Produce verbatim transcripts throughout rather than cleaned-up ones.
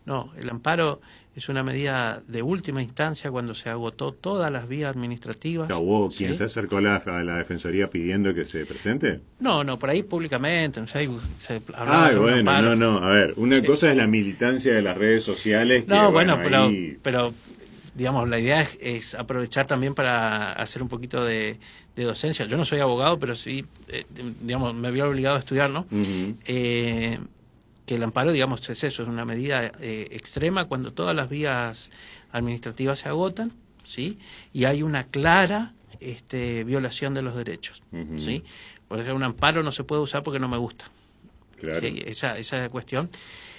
No, el amparo es una medida de última instancia cuando se agotó todas las vías administrativas. ¿Hubo quien ¿sí? se acercó a la, a la Defensoría pidiendo que se presente? No, no, por ahí públicamente, no sé, se hablaba Ah, de un bueno, amparo. no, no, a ver, una Sí. cosa es la militancia de las redes sociales. Que, No, bueno, bueno, pero, ahí... pero digamos, la idea es, es aprovechar también para hacer un poquito de, de docencia. Yo no soy abogado, pero sí, eh, digamos, me había obligado a estudiar, ¿no? Uh-huh. Eh, que el amparo, digamos, es eso, es una medida eh, extrema cuando todas las vías administrativas se agotan, ¿sí? Y hay una clara este, violación de los derechos, Uh-huh. ¿sí? Por ejemplo, un amparo no se puede usar porque no me gusta. Claro. ¿sí? Esa, esa cuestión.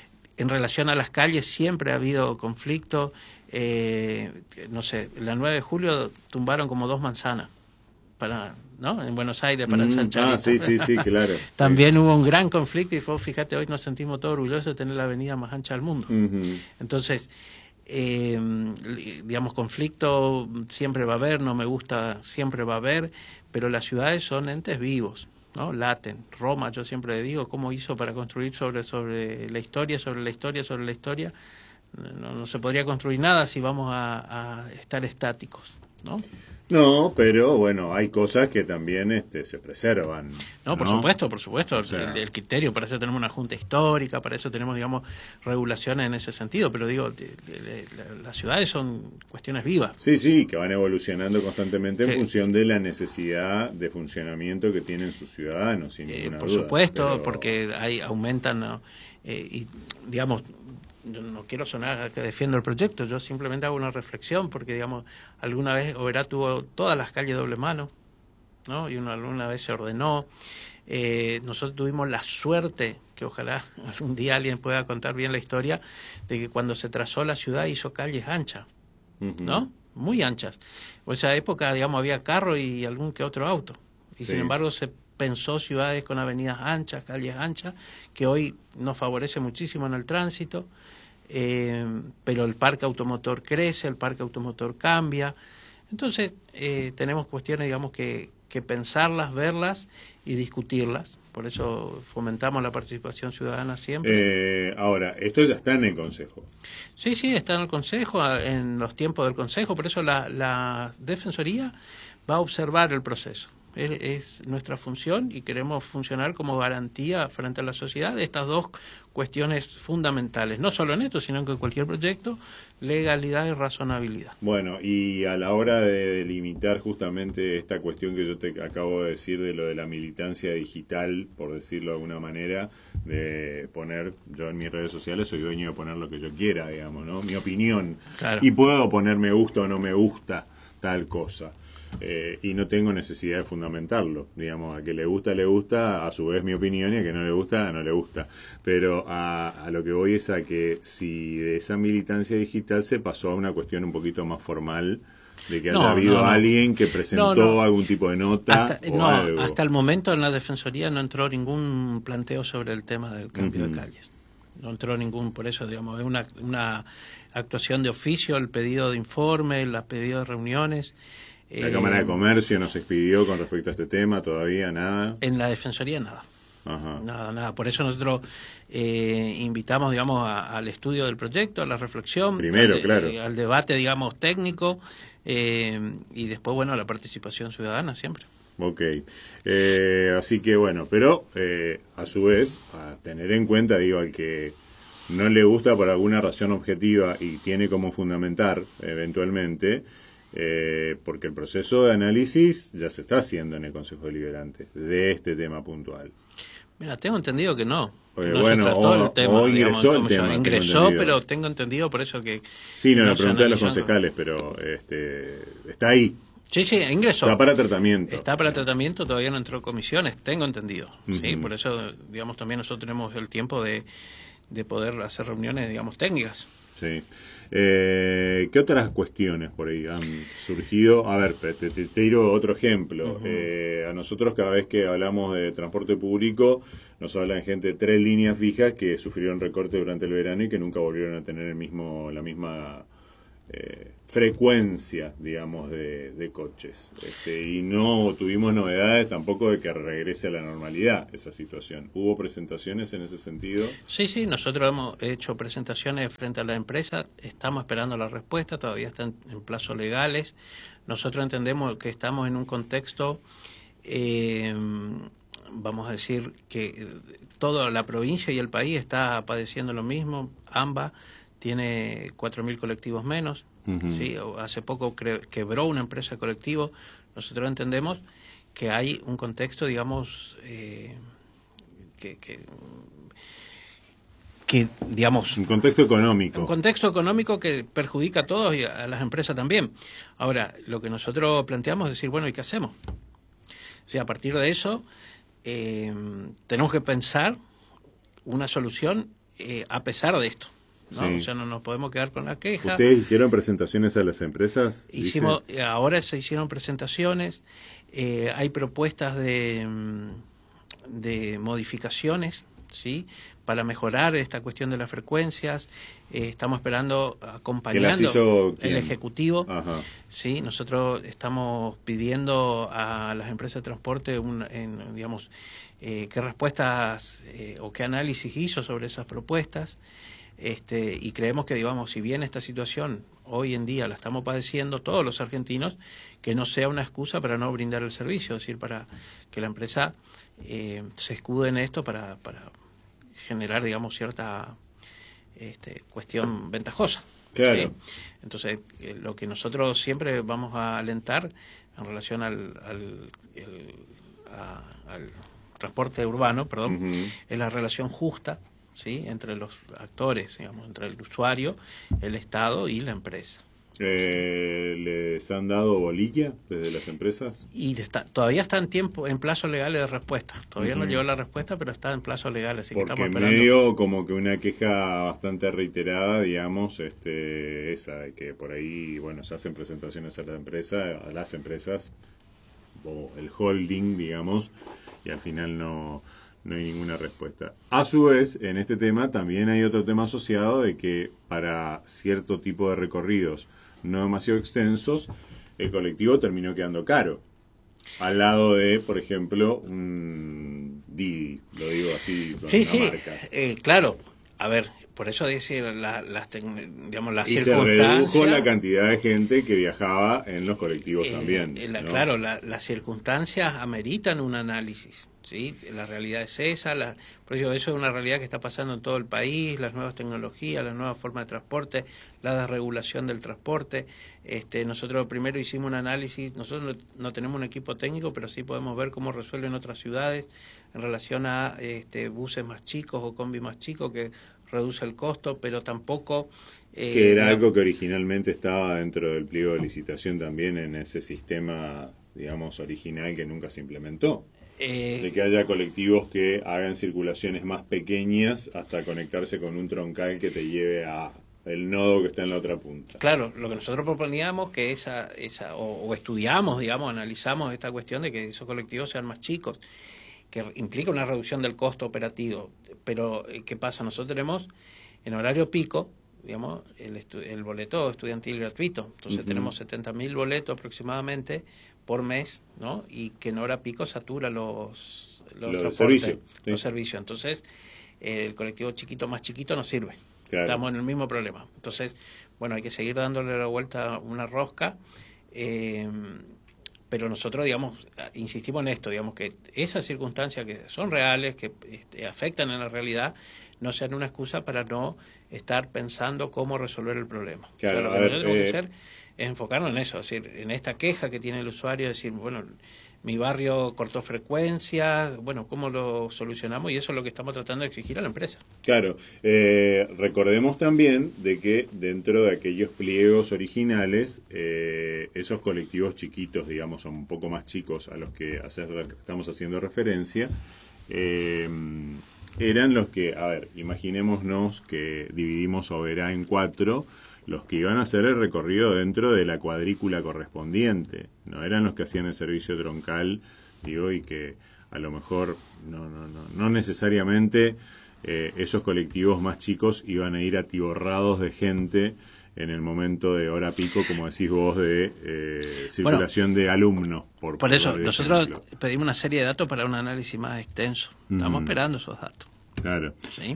En relación a las calles siempre ha habido conflicto. Eh, no sé, la nueve de julio tumbaron como dos manzanas para, ¿no? En Buenos Aires para Mm, ensanchar. ah, sí, sí, sí, claro. También sí. hubo un gran conflicto y fue, fíjate, hoy nos sentimos todos orgullosos de tener la avenida más ancha del mundo. Uh-huh. Entonces, eh, digamos, conflicto siempre va a haber, no me gusta, siempre va a haber, pero las ciudades son entes vivos, ¿no? Laten. Roma, yo siempre digo, cómo hizo para construir sobre, sobre la historia, sobre la historia, sobre la historia. No, no se podría construir nada si vamos a, a estar estáticos, ¿no? No, pero bueno, hay cosas que también este, se preservan. No, por ¿no? supuesto, por supuesto, o sea, el, el criterio, para eso tenemos una junta histórica, para eso tenemos, digamos, regulaciones en ese sentido, pero digo, de, de, de, la, las ciudades son cuestiones vivas. Sí, sí, que van evolucionando constantemente en que, función de la necesidad de funcionamiento que tienen sus ciudadanos, sin eh, ninguna por duda. supuesto, pero... porque ahí aumentan, ¿no? eh, y digamos, yo no quiero sonar que defiendo el proyecto, yo simplemente hago una reflexión, porque, digamos, alguna vez Oberá tuvo todas las calles doble mano, ¿no? Y una, alguna vez se ordenó. Eh, nosotros tuvimos la suerte, que ojalá algún día alguien pueda contar bien la historia, de que cuando se trazó la ciudad hizo calles anchas, Uh-huh. ¿no? Muy anchas. En esa época, digamos, había carro y algún que otro auto. Y sí. Sin embargo se pensó ciudades con avenidas anchas, calles anchas, que hoy nos favorece muchísimo en el tránsito. Eh, pero el parque automotor crece, el parque automotor cambia. Entonces, eh, tenemos cuestiones, digamos, que, que pensarlas, verlas y discutirlas. Por eso fomentamos la participación ciudadana siempre. Eh, ahora, esto ya está en el Consejo. Sí, sí, está en el Consejo, en los tiempos del Consejo. Por eso la, la Defensoría va a observar el proceso. Es, es nuestra función y queremos funcionar como garantía frente a la sociedad de estas dos cuestiones fundamentales, no solo en esto, sino que en cualquier proyecto, legalidad y razonabilidad. Bueno, y a la hora de delimitar justamente esta cuestión que yo te acabo de decir de lo de la militancia digital, por decirlo de alguna manera, de poner, yo en mis redes sociales soy dueño de poner lo que yo quiera, digamos, ¿no? Mi opinión. Claro. Y puedo poner me gusta o no me gusta tal cosa. Eh, y no tengo necesidad de fundamentarlo, digamos, a que le gusta, le gusta, a su vez mi opinión, y a que no le gusta, no le gusta, pero a, a lo que voy es a que si de esa militancia digital se pasó a una cuestión un poquito más formal, de que haya no, habido no, no. alguien que presentó no, no. algún tipo de nota hasta, o no, algo. Hasta el momento en la Defensoría no entró ningún planteo sobre el tema del cambio uh-huh. de calles, no entró ningún, por eso, digamos, es una, una actuación de oficio, el pedido de informe, el pedido de reuniones. ¿La Cámara de Comercio nos expidió con respecto a este tema? ¿Todavía nada? En la Defensoría nada. Ajá. Nada, nada. Por eso nosotros eh, invitamos, digamos, a, al estudio del proyecto, a la reflexión. Primero, al, claro. Eh, al debate, digamos, técnico eh, y después, bueno, a la participación ciudadana siempre. Ok. Eh, así que, bueno, pero eh, a su vez, a tener en cuenta, digo, al que no le gusta por alguna razón objetiva y tiene como fundamentar, eventualmente... Eh, porque el proceso de análisis ya se está haciendo en el Consejo Deliberante de este tema puntual. Mira, tengo entendido que no. Oye, no bueno, se trató o, el tema, o ingresó digamos, el tema. Yo, ingresó, tengo pero tengo entendido por eso que... Sí, no, no le pregunté a los analizó, concejales, pero este, está ahí. Sí, sí, ingresó. Está para tratamiento. Está para tratamiento, todavía no entró en comisiones, tengo entendido. Uh-huh. Sí, por eso, digamos, también nosotros tenemos el tiempo de, de poder hacer reuniones, digamos, técnicas. Sí. Eh, ¿Qué otras cuestiones por ahí han surgido? A ver, te, te, te tiro otro ejemplo. Uh-huh. Eh, a nosotros cada vez que hablamos de transporte público nos hablan gente de tres líneas fijas que sufrieron recorte durante el verano y que nunca volvieron a tener el mismo la misma eh, frecuencia, digamos, de, de coches. Este, y no tuvimos novedades tampoco de que regrese a la normalidad esa situación. ¿Hubo presentaciones en ese sentido? Sí, sí, nosotros hemos hecho presentaciones frente a la empresa, estamos esperando la respuesta, todavía están en plazos legales. Nosotros entendemos que estamos en un contexto, eh, vamos a decir, que toda la provincia y el país está padeciendo lo mismo. AMBA tiene cuatro mil colectivos menos. Uh-huh. ¿Sí? Hace poco cre- quebró una empresa de colectivo. Nosotros entendemos que hay un contexto, digamos, eh, que, que, que, digamos... Un contexto económico. Un contexto económico que perjudica a todos y a las empresas también. Ahora, lo que nosotros planteamos es decir, bueno, ¿y qué hacemos? O sea, a partir de eso, eh, tenemos que pensar una solución eh, a pesar de esto. ¿No? Sí. O sea, no nos podemos quedar con la queja. ¿Ustedes hicieron presentaciones a las empresas? Hicimos, dice? Ahora se hicieron presentaciones, eh, hay propuestas de, de modificaciones, ¿sí? Para mejorar esta cuestión de las frecuencias. Eh, estamos esperando, acompañando el Ejecutivo. Ajá. ¿Sí? Nosotros estamos pidiendo a las empresas de transporte, un, en, digamos, eh, qué respuestas eh, o qué análisis hizo sobre esas propuestas. Este, y creemos que, digamos, si bien esta situación hoy en día la estamos padeciendo todos los argentinos, que no sea una excusa para no brindar el servicio, es decir, para que la empresa eh, se escude en esto para, para generar, digamos, cierta este, cuestión ventajosa. Claro. ¿Sí? Entonces, eh, lo que nosotros siempre vamos a alentar en relación al, al, el, a, al transporte urbano, perdón, uh-huh. es la relación justa, ¿sí? Entre los actores, digamos, entre el usuario, el Estado y la empresa. Eh, ¿Les han dado bolilla desde las empresas? Y está, todavía está en tiempo, en plazos legales de respuesta. Todavía uh-huh. no llegó la respuesta, pero está en plazos legales, así Porque que estamos esperando. medio como que una queja bastante reiterada, digamos, este, esa de que por ahí, bueno, se hacen presentaciones a la empresa, a las empresas, o el holding, digamos, y al final no... no hay ninguna respuesta. A su vez, en este tema también hay otro tema asociado de que para cierto tipo de recorridos no demasiado extensos, el colectivo terminó quedando caro. Al lado de, por ejemplo, un Didi, lo digo así, con sí, una sí, marca. Eh, claro, a ver, por eso decir la, las, digamos, las y circunstancias... se redujo la cantidad de gente que viajaba en los colectivos eh, también. Eh, la, ¿no? Claro, la, las circunstancias ameritan un análisis, ¿sí? La realidad es esa, la, por eso, eso es una realidad que está pasando en todo el país, las nuevas tecnologías, las nuevas formas de transporte, la desregulación del transporte. Este, nosotros primero hicimos un análisis, nosotros no, no tenemos un equipo técnico, pero sí podemos ver cómo resuelven otras ciudades en relación a este, buses más chicos o combi más chicos que reduce el costo, pero tampoco... Eh, que era algo que originalmente estaba dentro del pliego de licitación también en ese sistema, digamos, original que nunca se implementó. Eh, de que haya colectivos que hagan circulaciones más pequeñas hasta conectarse con un troncal que te lleve a el nodo que está en la otra punta. Claro, lo que nosotros proponíamos que esa, esa o, o estudiamos, digamos, analizamos esta cuestión de que esos colectivos sean más chicos, que implica una reducción del costo operativo. Pero, ¿qué pasa? Nosotros tenemos en horario pico, digamos, el, estu- el boleto estudiantil gratuito. Entonces, uh-huh. tenemos setenta mil boletos aproximadamente por mes, ¿no? Y que en hora pico satura los, los Lo servicios. Sí. Los servicios. Entonces, eh, el colectivo chiquito más chiquito no sirve. Claro. Estamos en el mismo problema. Entonces, bueno, hay que seguir dándole la vuelta a una rosca. Eh, pero nosotros, digamos, insistimos en esto, digamos, que esas circunstancias que son reales, que este, afectan en la realidad, no sean una excusa para no estar pensando cómo resolver el problema. Claro, o sea, lo que a ver, nosotros tenemos eh... que hacer es enfocarnos en eso, es decir, en esta queja que tiene el usuario, decir, bueno, mi barrio cortó frecuencia, bueno, ¿cómo lo solucionamos? Y eso es lo que estamos tratando de exigir a la empresa. Claro, eh, recordemos también de que dentro de aquellos pliegos originales, eh, esos colectivos chiquitos, digamos, son un poco más chicos a los que hacer, estamos haciendo referencia, eh, eran los que, a ver, imaginémonos que dividimos Oberá en cuatro, los que iban a hacer el recorrido dentro de la cuadrícula correspondiente, no eran los que hacían el servicio troncal, digo, y que a lo mejor no no no, no necesariamente eh, esos colectivos más chicos iban a ir atiborrados de gente en el momento de hora pico, como decís vos, de eh, circulación bueno, de alumnos. Por, por eso, nosotros ejemplo. pedimos una serie de datos para un análisis más extenso. Estamos mm. esperando esos datos. Claro. ¿Sí?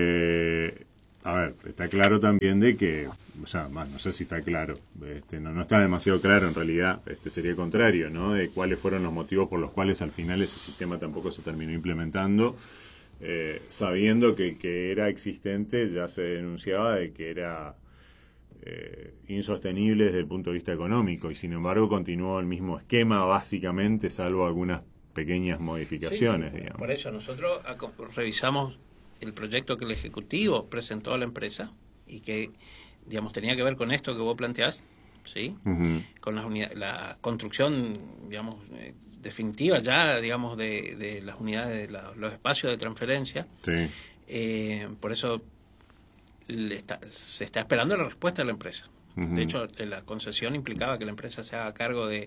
Eh, a ver, está claro también de que, o sea, más, no sé si está claro, este, no, no está demasiado claro en realidad, este sería el contrario, ¿no? De cuáles fueron los motivos por los cuales al final ese sistema tampoco se terminó implementando. Eh, sabiendo que, que era existente, ya se denunciaba de que era Eh, insostenible desde el punto de vista económico y sin embargo continuó el mismo esquema básicamente, salvo algunas pequeñas modificaciones. Sí, sí, digamos. Por eso nosotros revisamos el proyecto que el Ejecutivo presentó a la empresa y que, digamos, tenía que ver con esto que vos planteás, ¿sí? Uh-huh. Con las unidades, la construcción, digamos, eh, definitiva ya, digamos, de, de las unidades, de la, los espacios de transferencia. Sí. Eh, por eso Le está, se está esperando la respuesta de la empresa. Uh-huh. De hecho, la concesión implicaba que la empresa se haga cargo de,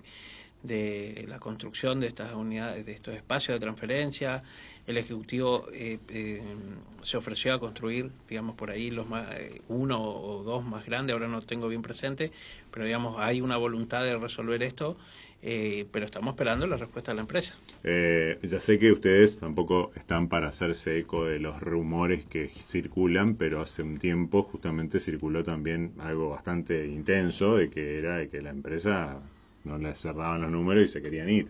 de la construcción de estas unidades, de estos espacios de transferencia. El Ejecutivo eh, eh, se ofreció a construir, digamos, por ahí los más, eh, uno o dos más grandes, ahora no tengo bien presente, pero digamos, hay una voluntad de resolver esto, eh, pero estamos esperando la respuesta de la empresa. Eh, ya sé que ustedes tampoco están para hacerse eco de los rumores que circulan, pero hace un tiempo justamente circuló también algo bastante intenso de que era de que la empresa no le cerraban los números y se querían ir.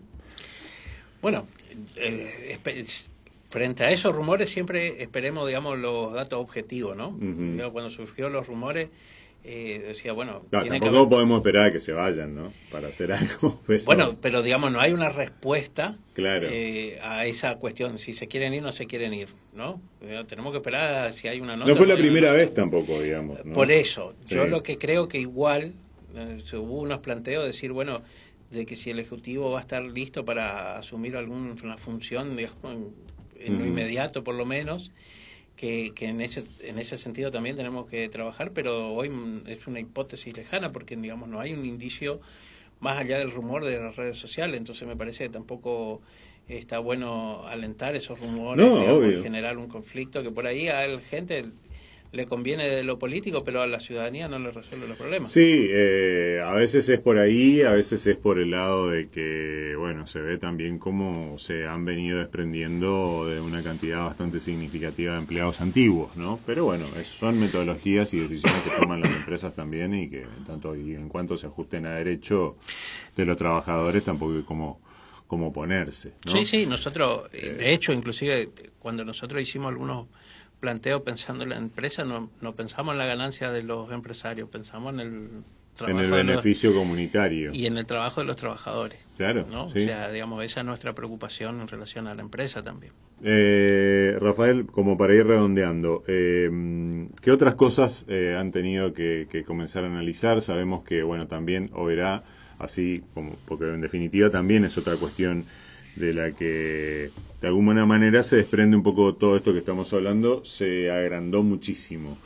Bueno, eh, frente a esos rumores siempre esperemos, digamos, los datos objetivos, ¿no? Uh-huh. Cuando surgieron los rumores, eh, decía, bueno... No, tiene tampoco que haber... podemos esperar a que se vayan, ¿no? Para hacer algo. Pero... Bueno, pero digamos, no hay una respuesta claro. eh, a esa cuestión, si se quieren ir o no se quieren ir, ¿no? Eh, tenemos que esperar a si hay una nota. No fue la primera vez tampoco, digamos, ¿no? Por eso, sí. yo lo que creo que igual, eh, hubo unos planteos de decir, bueno, de que si el Ejecutivo va a estar listo para asumir alguna función, digamos, en, en uh-huh. lo inmediato por lo menos, que, que en ese en ese sentido también tenemos que trabajar, pero hoy es una hipótesis lejana porque, digamos, no hay un indicio más allá del rumor de las redes sociales, entonces me parece que tampoco está bueno alentar esos rumores, no, digamos, y generar un conflicto que por ahí a la gente le conviene de lo político, pero a la ciudadanía no le resuelve los problemas. Sí, eh, a veces es por ahí, a veces es por el lado de que, bueno, se ve también cómo se han venido desprendiendo de una cantidad bastante significativa de empleados antiguos, ¿no? Pero bueno, es, son metodologías y decisiones que toman las empresas también y que en tanto y en cuanto se ajusten a derecho de los trabajadores tampoco hay como, como ponerse, ¿no? Sí, sí, nosotros, eh, de hecho, inclusive cuando nosotros hicimos algunos planteo pensando en la empresa, no, no pensamos en la ganancia de los empresarios, pensamos en el trabajo en el beneficio los, comunitario y en el trabajo de los trabajadores. Claro, ¿no? sí. O sea, digamos, esa es nuestra preocupación en relación a la empresa también. Eh, Rafael, como para ir redondeando, eh, ¿qué otras cosas eh, han tenido que, que comenzar a analizar? Sabemos que, bueno, también Oberá, así como, porque en definitiva también es otra cuestión de la que de alguna manera se desprende un poco todo esto que estamos hablando, se agrandó muchísimo.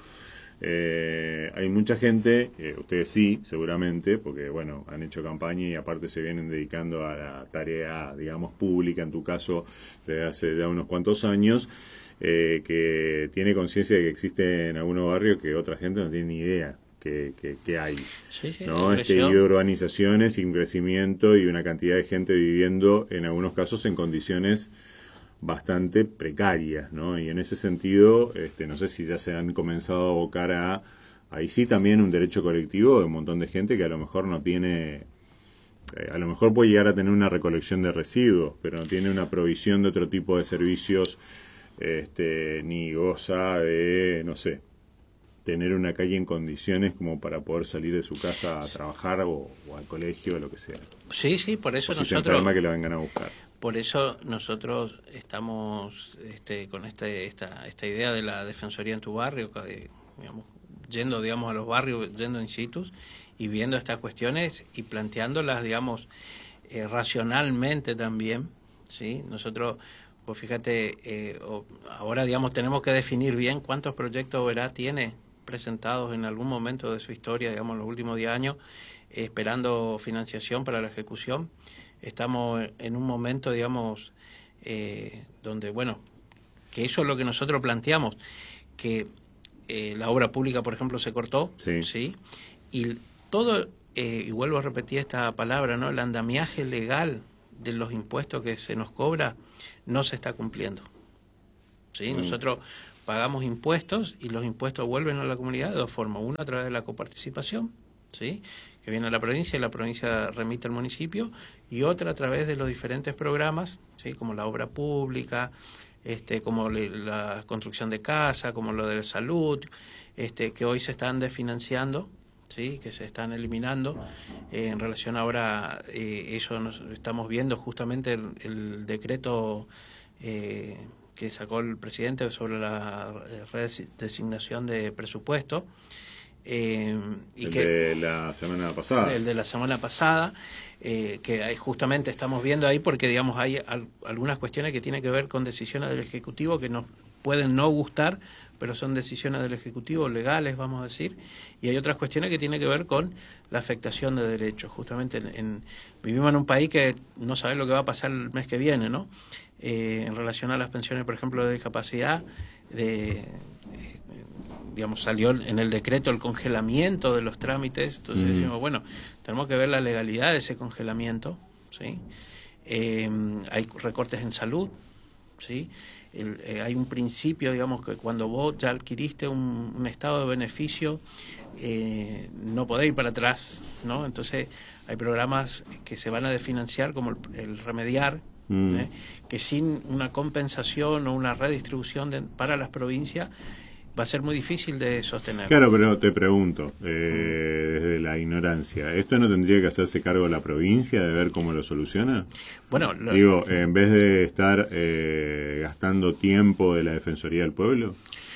Eh, hay mucha gente, eh, ustedes sí, seguramente, porque bueno, han hecho campaña y aparte se vienen dedicando a la tarea, digamos, pública, en tu caso, desde hace ya unos cuantos años, eh, que tiene conciencia de que existe en algunos barrios que otra gente no tiene ni idea que, que, que hay, sí, sí, ¿no? Es que hay urbanizaciones sin crecimiento y una cantidad de gente viviendo, en algunos casos, en condiciones bastante precarias, ¿no? Y en ese sentido, este, no sé si ya se han comenzado a abocar a, ahí sí también un derecho colectivo de un montón de gente que a lo mejor no tiene, eh, a lo mejor puede llegar a tener una recolección de residuos, pero no tiene una provisión de otro tipo de servicios, este, ni goza de, no sé, tener una calle en condiciones como para poder salir de su casa a trabajar o, o al colegio o lo que sea. Sí, sí, por eso o si nosotros... se enferma que la vengan a buscar. Por eso nosotros estamos este, con este, esta, esta idea de la defensoría en tu barrio, que, digamos, yendo digamos a los barrios, yendo in situ y viendo estas cuestiones y planteándolas, digamos, eh, racionalmente también, ¿sí? Nosotros, pues fíjate, eh, ahora digamos tenemos que definir bien cuántos proyectos Oberá tiene presentados en algún momento de su historia, digamos, en los últimos diez años, eh, esperando financiación para la ejecución. Estamos en un momento, digamos, eh, donde, bueno, que eso es lo que nosotros planteamos, que eh, la obra pública, por ejemplo, se cortó, sí, ¿sí? Y todo, eh, y vuelvo a repetir esta palabra, ¿no? El andamiaje legal de los impuestos que se nos cobra no se está cumpliendo, ¿sí? Mm. Nosotros pagamos impuestos y los impuestos vuelven a la comunidad de dos formas. Una, a través de la coparticipación, ¿sí?, que viene a la provincia y la provincia remite al municipio, y otra a través de los diferentes programas, ¿sí?, como la obra pública, este, como le, la construcción de casa, como lo de la salud, este, que hoy se están desfinanciando, ¿sí?, que se están eliminando. Eh, en relación ahora, eh, eso nos estamos viendo justamente el, el decreto eh, que sacó el presidente sobre la redesignación de presupuesto. Eh, y el que, de la semana pasada. El de la semana pasada, eh, que justamente estamos viendo ahí porque, digamos, hay al, algunas cuestiones que tienen que ver con decisiones del Ejecutivo que nos pueden no gustar, pero son decisiones del Ejecutivo legales, vamos a decir, y hay otras cuestiones que tienen que ver con la afectación de derechos. Justamente en, en, vivimos en un país que no sabe lo que va a pasar el mes que viene, ¿no? Eh, en relación a las pensiones, por ejemplo, de discapacidad, de... digamos, salió en el decreto el congelamiento de los trámites, entonces mm. decimos, bueno, tenemos que ver la legalidad de ese congelamiento, ¿sí? Eh, hay recortes en salud, ¿sí? El, eh, hay un principio, digamos, que cuando vos ya adquiriste un, un estado de beneficio, eh, no podés ir para atrás, ¿no? Entonces hay programas que se van a desfinanciar, como el, el Remediar, mm. ¿eh? que sin una compensación o una redistribución de, para las provincias, va a ser muy difícil de sostener. Claro, pero te pregunto, eh, desde la ignorancia, ¿esto no tendría que hacerse cargo la provincia de ver cómo lo soluciona? Bueno, lo, digo, en vez de estar eh, gastando tiempo de la Defensoría del Pueblo.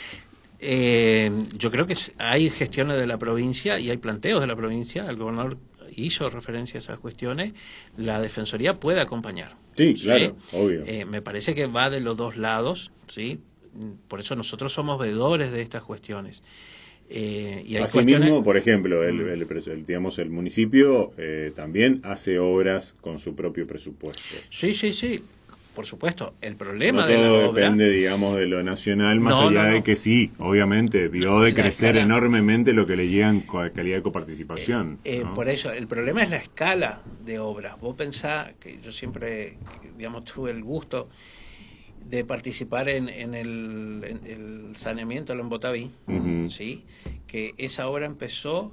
Eh, yo creo que hay gestiones de la provincia y hay planteos de la provincia. El gobernador hizo referencia a esas cuestiones. La Defensoría puede acompañar. Sí, claro, ¿sí? Obvio. Eh, me parece que va de los dos lados, ¿sí? Por eso nosotros somos veedores de estas cuestiones. Eh, y hay Asimismo, cuestiones... por ejemplo, el, el, el, digamos, el municipio eh, también hace obras con su propio presupuesto. Sí, sí, sí, por supuesto. El problema no de la todo obra... depende, digamos, de lo nacional, más no, allá no, no. de que sí, obviamente, dio de crecer escala... enormemente lo que le llega en calidad de coparticipación. Eh, eh, ¿no? Por eso, el problema es la escala de obras. Vos pensás que yo siempre, digamos, tuve el gusto de participar en, en, el, en el saneamiento del Embotaví, uh-huh. ¿sí? Que esa obra empezó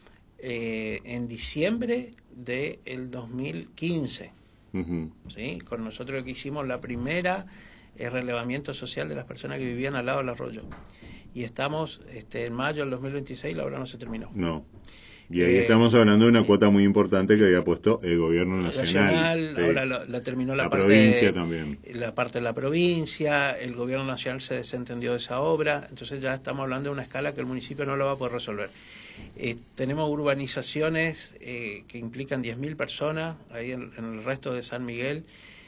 eh, en diciembre del dos mil quince, uh-huh. ¿sí? Con nosotros que hicimos la primera eh, relevamiento social de las personas que vivían al lado del arroyo. Y estamos este, en mayo del dos mil veintiséis y la obra no se terminó. No. Y ahí eh, parte hablando de una cuota muy importante que había puesto el gobierno nacional. nacional sí. Ahora la, la terminó la, la parte provincia de, también. La parte de la provincia, el gobierno nacional se desentendió de esa obra, entonces ya estamos hablando de una escala que el municipio no lo va a poder resolver. Eh, tenemos urbanizaciones eh, que implican diez mil personas, ahí en, en el resto de San Miguel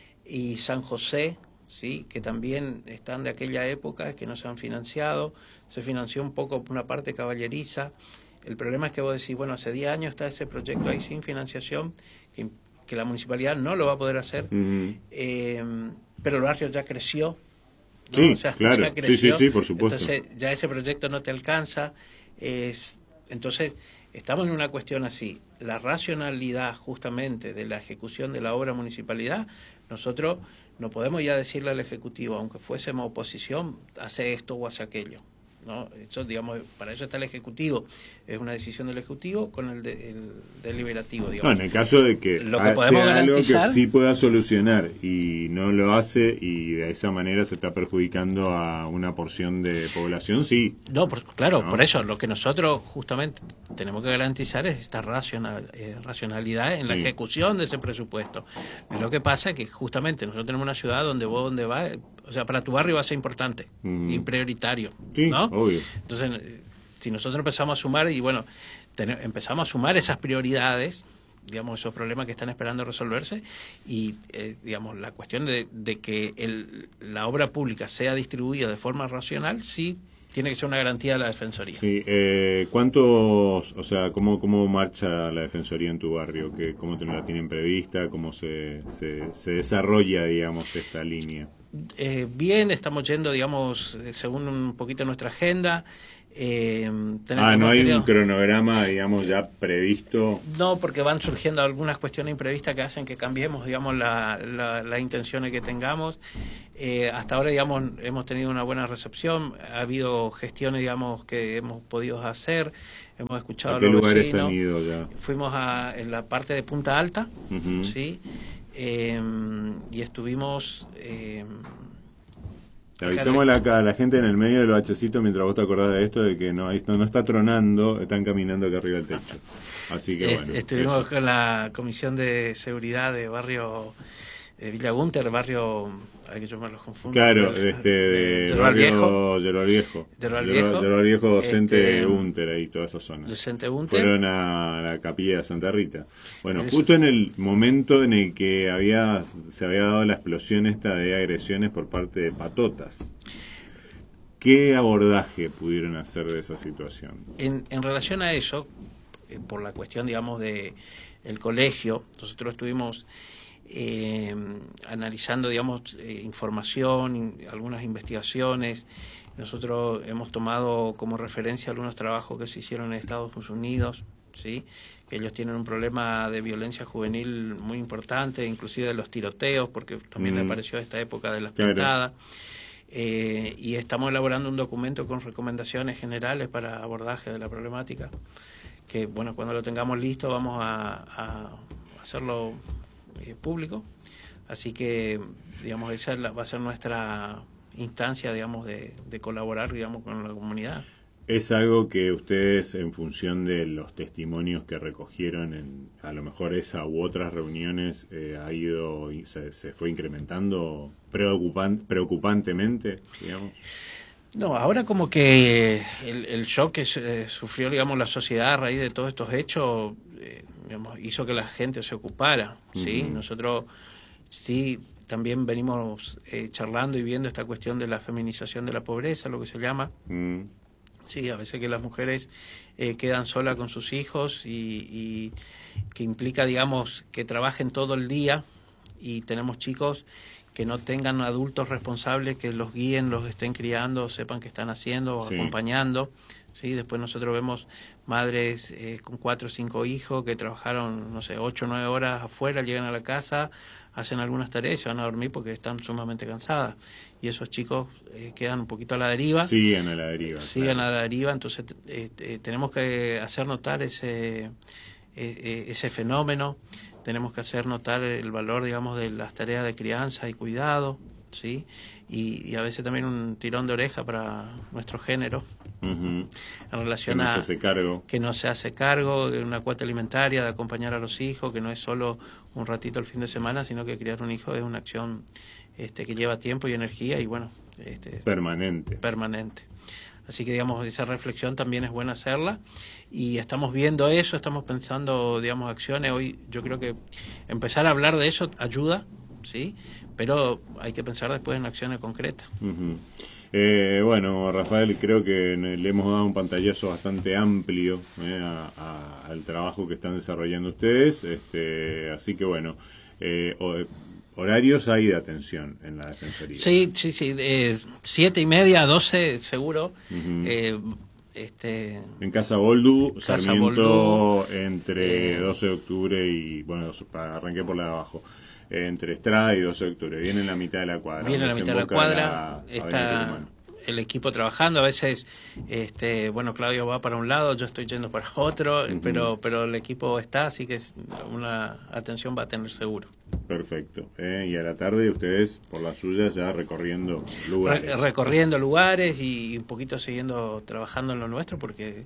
y San José, sí, que también están de aquella época, que no se han financiado, se financió un poco una parte caballeriza. El problema es que vos decís, bueno, hace diez años está ese proyecto ahí sin financiación, que, que la municipalidad no lo va a poder hacer, uh-huh. eh, pero el barrio ya creció, ¿no? Sí, o sea, claro, ya creció, sí, sí, sí, por supuesto. Entonces ya ese proyecto no te alcanza, es, entonces estamos en una cuestión así, la racionalidad justamente de la ejecución de la obra municipalidad, nosotros no podemos ya decirle al Ejecutivo, aunque fuésemos oposición, hace esto o hace aquello. ¿No? Eso, digamos, para eso está el Ejecutivo, es una decisión del Ejecutivo con el, de, el deliberativo, digamos. No, en el caso de que, lo que podemos sea garantizar, algo que sí pueda solucionar y no lo hace y de esa manera se está perjudicando a una porción de población, sí. No, por, claro, ¿no? Por eso lo que nosotros justamente tenemos que garantizar es esta racional, eh, racionalidad en la sí. ejecución de ese presupuesto. Lo que pasa es que justamente nosotros tenemos una ciudad donde vos donde vas, o sea, para tu barrio va a ser importante mm. y prioritario, sí, ¿no? Obvio. Entonces, si nosotros empezamos a sumar y bueno, ten, empezamos a sumar esas prioridades, digamos, esos problemas que están esperando resolverse y, eh, digamos, la cuestión de, de que el, la obra pública sea distribuida de forma racional, sí tiene que ser una garantía de la Defensoría. Sí, eh, ¿cuántos, o sea, cómo, cómo marcha la Defensoría en tu barrio? ¿Qué, ¿Cómo te la tienen prevista? ¿Cómo se, se, se desarrolla, digamos, esta línea? Eh, bien, estamos yendo, digamos, según un poquito nuestra agenda. Eh, ah, ¿no hay un cronograma, digamos, ya previsto? No, porque van surgiendo algunas cuestiones imprevistas que hacen que cambiemos, digamos, la, la, la intenciones que tengamos. Eh, hasta ahora, digamos, hemos tenido una buena recepción, ha habido gestiones, digamos, que hemos podido hacer, hemos escuchado ¿A qué a los lugares vecinos. han ido ya? Fuimos a en la parte de Punta Alta, uh-huh. ¿sí? Eh, y estuvimos... Eh, Te avisamos a la, a la gente en el medio del bachecito, mientras vos te acordás de esto, de que no, esto no está tronando, están caminando acá arriba del techo. Así que bueno. Estuvimos eso. con la Comisión de Seguridad de barrio de Villa Gunter, barrio, ay, que yo me los confundo. Claro, de, este, de, de barrio Yeroal Viejo. Yeroal Viejo. Yeroal Viejo, docente este, Gunter, ahí, toda esa zona. Docente Gunter. Fueron a la capilla de Santa Rita. Bueno, Es, justo en el momento en el que había se había dado la explosión esta de agresiones por parte de patotas. ¿Qué abordaje pudieron hacer de esa situación? En, en relación a eso, eh, por la cuestión, digamos, de el colegio, nosotros estuvimos eh, analizando, digamos, eh, información, in, algunas investigaciones. Nosotros hemos tomado como referencia algunos trabajos que se hicieron en Estados Unidos, ¿sí? Que ellos tienen un problema de violencia juvenil muy importante, inclusive de los tiroteos, porque también mm. le apareció esta época de las claro. pintadas. Eh, y estamos elaborando un documento con recomendaciones generales para abordaje de la problemática, que bueno, cuando lo tengamos listo vamos a, a hacerlo eh, público, así que digamos esa es la, va a ser nuestra instancia, digamos, de, de colaborar, digamos, con la comunidad. ¿Es algo que ustedes, en función de los testimonios que recogieron en a lo mejor esa u otras reuniones, eh, ha ido se, se fue incrementando preocupan, preocupantemente, digamos? No, ahora como que el, el shock que eh, sufrió, digamos, la sociedad a raíz de todos estos hechos, eh, digamos, hizo que la gente se ocupara, ¿sí? Uh-huh. Nosotros sí también venimos eh, charlando y viendo esta cuestión de la feminización de la pobreza, lo que se llama. Uh-huh. Sí, a veces que las mujeres eh, quedan solas con sus hijos y, y que implica, digamos, que trabajen todo el día y tenemos chicos que no tengan adultos responsables que los guíen, los estén criando, sepan qué están haciendo, sí. acompañando. Sí, después nosotros vemos madres eh, con cuatro o cinco hijos que trabajaron, no sé, ocho o nueve horas afuera, llegan a la casa, hacen algunas tareas y se van a dormir porque están sumamente cansadas. Y esos chicos eh, quedan un poquito a la deriva. Siguen a la deriva. Siguen claro. a la deriva, entonces eh, eh, tenemos que hacer notar ese, eh, ese fenómeno, tenemos que hacer notar el valor, digamos, de las tareas de crianza y cuidado, ¿sí? Y, y a veces también un tirón de oreja para nuestro género. Uh-huh. En relación que no a se hace cargo. que no se hace cargo de una cuota alimentaria, de acompañar a los hijos, que no es solo un ratito el fin de semana, sino que criar un hijo es una acción este, que lleva tiempo y energía y bueno, este, permanente. Permanente. Así que digamos esa reflexión también es buena hacerla y estamos viendo eso, estamos pensando digamos acciones. Hoy yo creo que empezar a hablar de eso ayuda, sí, pero hay que pensar después en acciones concretas. Uh-huh. Eh, bueno, Rafael, creo que le hemos dado un pantallazo bastante amplio eh, a, a, al trabajo que están desarrollando ustedes, este, así que bueno, eh, horarios hay de atención en la Defensoría. Sí, sí, sí, eh, siete y media, doce seguro. Uh-huh. eh, este, en Casa Boldu, Casa Sarmiento, Boldu, entre eh, doce de octubre y, bueno, arranqué por la de abajo. Entre Estrada y doce de octubre, viene en la mitad de la cuadra. Viene en la mitad de la cuadra, la, está el equipo trabajando, a veces, este, bueno, Claudio va para un lado, yo estoy yendo para otro, uh-huh. pero pero el equipo está, así que una atención va a tener seguro. Perfecto. Eh, y a la tarde ustedes, por la suya, ya recorriendo lugares. Re- recorriendo lugares y un poquito siguiendo trabajando en lo nuestro, porque,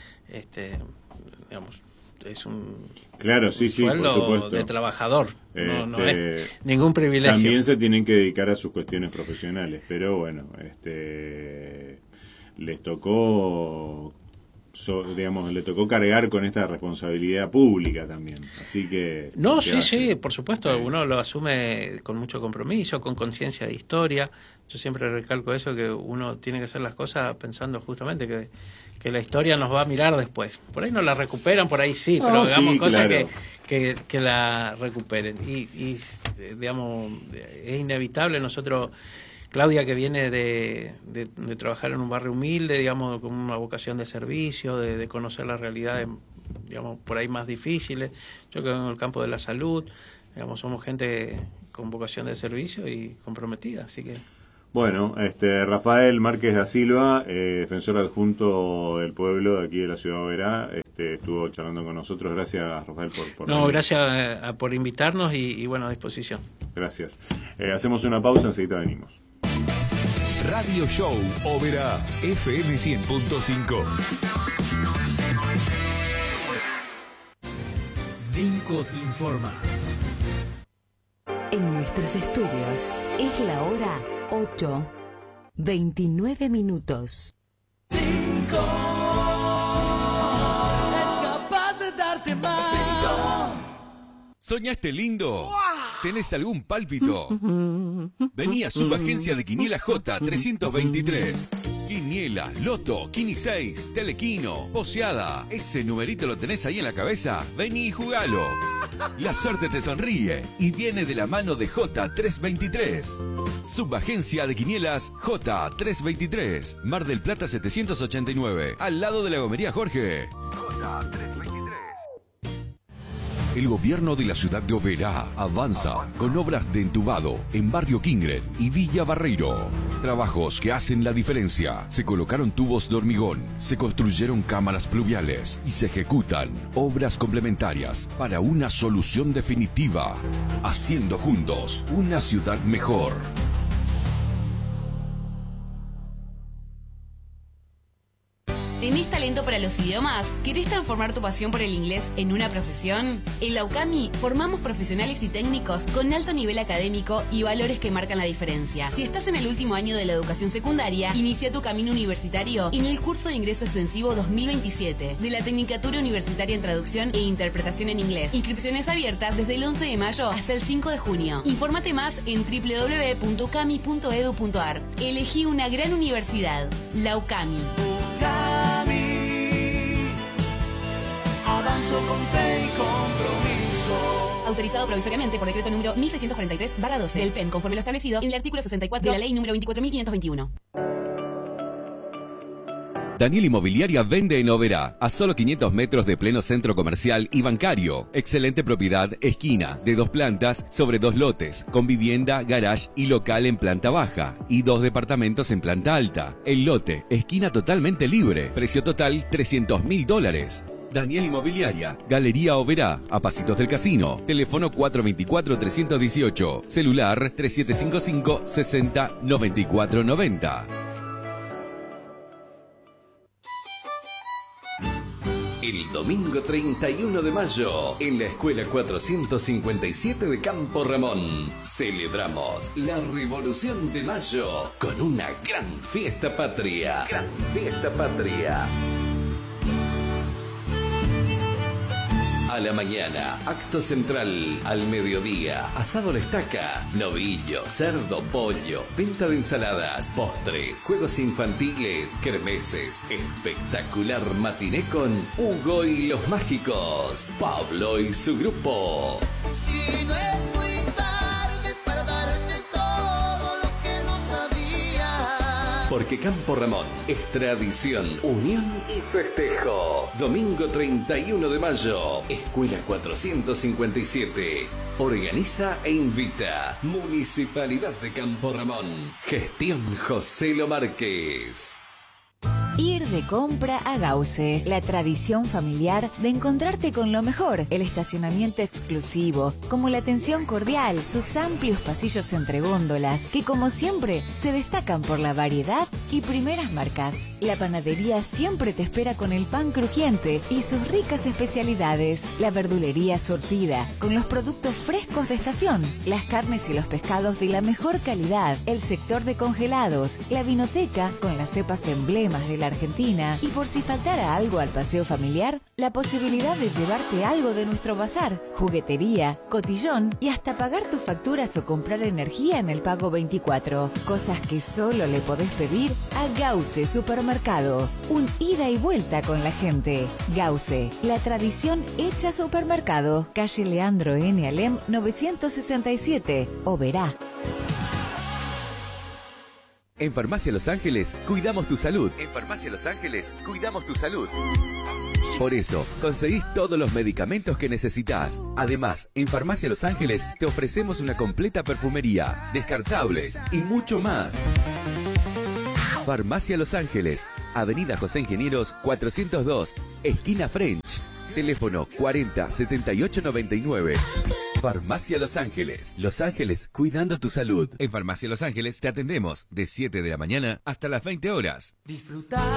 este, digamos, es un, claro, sí, un sí, sueldo por supuesto. de trabajador, este, no, no es ningún privilegio. También se tienen que dedicar a sus cuestiones profesionales, pero bueno, este les tocó so, digamos, le tocó cargar con esta responsabilidad pública también. Así que... No, ¿qué sí, hace? sí, por supuesto, Sí. uno lo asume con mucho compromiso, con conciencia de historia. Yo siempre recalco eso, que uno tiene que hacer las cosas pensando justamente que, que la historia nos va a mirar después. Por ahí no la recuperan, por ahí sí, No, pero hagamos sí, cosas claro. que, que, que la recuperen. Y, y, digamos, es inevitable. Nosotros, Claudia, que viene de, de, de trabajar en un barrio humilde, digamos, con una vocación de servicio, de, de conocer las realidades, digamos, por ahí más difíciles. Yo que vengo del campo de la salud, digamos, somos gente con vocación de servicio y comprometida, así que... Bueno, este Rafael Márquez da Silva, eh, defensor adjunto del pueblo de aquí de la ciudad de Oberá, este, estuvo charlando con nosotros. Gracias, Rafael, por... por no, venir. gracias a, a, por invitarnos y, y, bueno, a disposición. Gracias. Eh, hacemos una pausa, enseguida venimos. Radio Show Oberá, F M cien punto cinco. Vinco te informa. En nuestros estudios es la hora ocho, veintinueve minutos. Vinco es capaz de darte más. ¿Soñaste lindo? ¿Tenés algún pálpito? Vení a Subagencia de Quiniela J trescientos veintitrés. Quiniela, Loto, Quini seis, Telequino, Poseada. ¿Ese numerito lo tenés ahí en la cabeza? Vení y jugalo. La suerte te sonríe y viene de la mano de J trescientos veintitrés. Subagencia de Quinielas J trescientos veintitrés. Mar del Plata setecientos ochenta y nueve. Al lado de la gomería Jorge. J trescientos veintitrés. El gobierno de la ciudad de Oberá avanza con obras de entubado en Barrio Kingren y Villa Barreiro. Trabajos que hacen la diferencia. Se colocaron tubos de hormigón, se construyeron cámaras pluviales y se ejecutan obras complementarias para una solución definitiva. Haciendo juntos una ciudad mejor. ¿Tenés talento para los idiomas? ¿Querés transformar tu pasión por el inglés en una profesión? En la UCAMI formamos profesionales y técnicos con alto nivel académico y valores que marcan la diferencia. Si estás en el último año de la educación secundaria, inicia tu camino universitario en el curso de ingreso extensivo dos mil veintisiete de la Tecnicatura Universitaria en Traducción e Interpretación en Inglés. Inscripciones abiertas desde el once de mayo hasta el cinco de junio. Infórmate más en doble u doble u doble u punto ucami punto edu punto ar. Elegí una gran universidad, la UCAMI. Avanzo con fe y compromiso. Autorizado provisoriamente por decreto número mil seiscientos cuarenta y tres barra doce del P E M, conforme lo establecido en el artículo sesenta y cuatro de la ley número veinticuatro mil quinientos veintiuno. Daniel Inmobiliaria vende en Oberá, a solo quinientos metros de pleno centro comercial y bancario. Excelente propiedad, esquina, de dos plantas sobre dos lotes, con vivienda, garage y local en planta baja, y dos departamentos en planta alta. El lote, esquina totalmente libre, precio total trescientos mil dólares. Daniel Inmobiliaria, Galería Oberá, a pasitos del casino, teléfono cuatro dos cuatro, tres uno ocho, celular tres siete cinco cinco, seis cero nueve cuatro nueve cero. El domingo treinta y uno de mayo, en la Escuela cuatrocientos cincuenta y siete de Campo Ramón, celebramos la Revolución de Mayo con una gran fiesta patria. Gran fiesta patria. A la mañana, acto central. Al mediodía, asado a la estaca, novillo, cerdo, pollo, venta de ensaladas, postres, juegos infantiles, kermeses, espectacular matiné con Hugo y los Mágicos, Pablo y su grupo. Si no es muy tarde para darte todo lo que no sabía. Porque Campo Ramón es tradición, unión y festejo. Domingo treinta y uno de mayo, Escuela cuatrocientos cincuenta y siete. Organiza e invita Municipalidad de Campo Ramón. Gestión José Lo Márquez. Ir de compra a Gauce, la tradición familiar de encontrarte con lo mejor, el estacionamiento exclusivo, como la atención cordial, sus amplios pasillos entre góndolas, que como siempre se destacan por la variedad y primeras marcas. La panadería siempre te espera con el pan crujiente y sus ricas especialidades, la verdulería surtida, con los productos frescos de estación, las carnes y los pescados de la mejor calidad, el sector de congelados, la vinoteca con las cepas emblemas de la la Argentina y por si faltara algo al paseo familiar, la posibilidad de llevarte algo de nuestro bazar, juguetería, cotillón y hasta pagar tus facturas o comprar energía en el pago veinticuatro. Cosas que solo le podés pedir a Gause Supermercado. Un ida y vuelta con la gente. Gause, la tradición hecha supermercado. Calle Leandro N. Alem novecientos sesenta y siete, Oberá. En Farmacia Los Ángeles, cuidamos tu salud. En Farmacia Los Ángeles, cuidamos tu salud. Por eso, conseguís todos los medicamentos que necesitas. Además, en Farmacia Los Ángeles te ofrecemos una completa perfumería, descartables y mucho más. Farmacia Los Ángeles, Avenida José Ingenieros cuatrocientos dos, esquina French. Teléfono cuarenta setenta y ocho noventa y nueve. Farmacia Los Ángeles. Los Ángeles, cuidando tu salud. En Farmacia Los Ángeles te atendemos de siete de la mañana hasta las veinte horas. Disfrutar.